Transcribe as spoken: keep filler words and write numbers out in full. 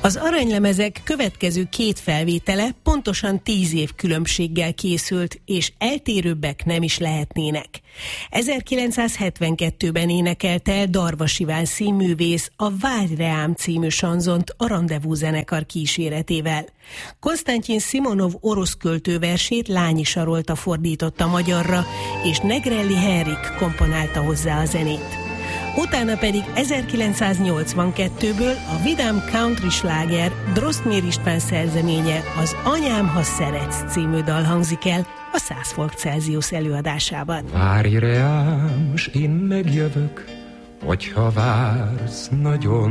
Az aranylemezek következő két felvétele pontosan tíz év különbséggel készült, és eltérőbbek nem is lehetnének. ezerkilencszázhetvenkettőben énekelte el Darvas Iván színművész a Várj reám című sanzont a Rendezvú zenekar kíséretével. Konstantin Szimonov orosz költőversét Lányi Sarolta fordította magyarra, és Negrelli Henrik komponálta hozzá a zenét. Utána pedig ezerkilencszáznyolcvankettőből a vidám country sláger Drosztmér István szerzeménye, az Anyám, ha szeretsz című dal hangzik el a száz fok Celsius előadásában. Várj reám, s én megjövök, hogyha vársz nagyon.